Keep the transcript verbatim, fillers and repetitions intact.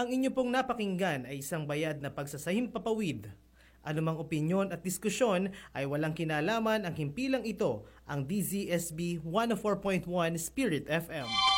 Ang inyo pong napakinggan ay isang bayad na pagsasahimpapawid. Anumang opinyon at diskusyon ay walang kinalaman ang himpilang ito, ang D Z S B one oh four point one Spirit F M.